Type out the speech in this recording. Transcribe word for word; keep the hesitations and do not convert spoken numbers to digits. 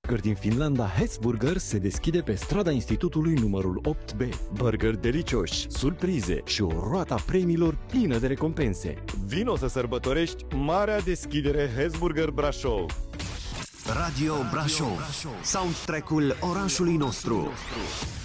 Burger din Finlanda, Hesburger, se deschide pe strada Institutului numărul opt B. Burger delicioși, surprize și o roată a premiilor plină de recompense. Vino să sărbătorești marea deschidere Hesburger Brașov. Radio Brașov, soundtrack-ul orașului nostru.